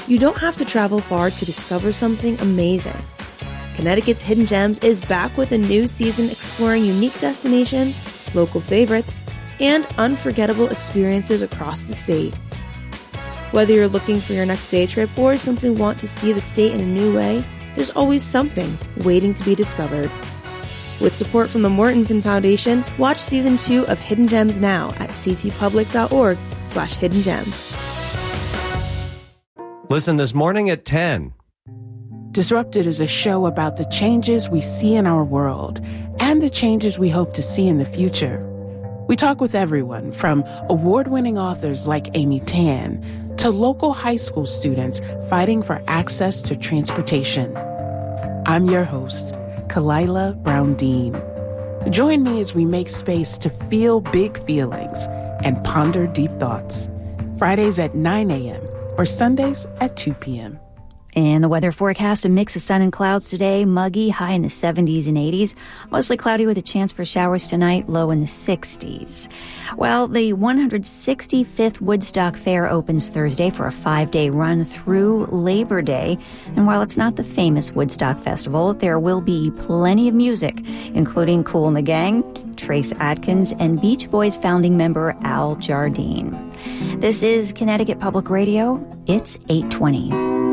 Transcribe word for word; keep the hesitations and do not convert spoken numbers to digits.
You don't have to travel far to discover something amazing. Connecticut's Hidden Gems is back with a new season exploring unique destinations, local favorites, and unforgettable experiences across the state. Whether you're looking for your next day trip or simply want to see the state in a new way, there's always something waiting to be discovered. With support from the Mortensen Foundation, watch Season two of Hidden Gems now at ccpublic.org slash hidden gems. Listen this morning at ten. Disrupted is a show about the changes we see in our world and the changes we hope to see in the future. We talk with everyone from award-winning authors like Amy Tan to local high school students fighting for access to transportation. I'm your host, Kalila Brown-Dean. Join me as we make space to feel big feelings and ponder deep thoughts. Fridays at nine a.m. or Sundays at two p.m. And the weather forecast, a mix of sun and clouds today, muggy, high in the seventies and eighties. Mostly cloudy with a chance for showers tonight, low in the sixties. Well, the one hundred sixty-fifth Woodstock Fair opens Thursday for a five-day run through Labor Day. And while it's not the famous Woodstock Festival, there will be plenty of music, including Kool and the Gang, Trace Adkins, and Beach Boys founding member Al Jardine. This is Connecticut Public Radio. It's eight twenty.